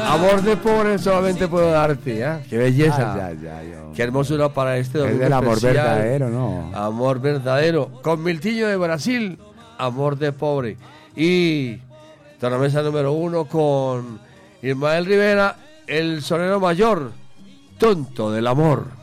Amor de pobre solamente puedo darte, ¿eh? Qué belleza. Qué hermosura para este domingo. Es del amor especial. verdadero, ¿no? Amor verdadero. Con Miltiño de Brasil, Amor de pobre. Y tornamesa número 1 con Ismael Rivera, el sonero mayor, Tonto del amor.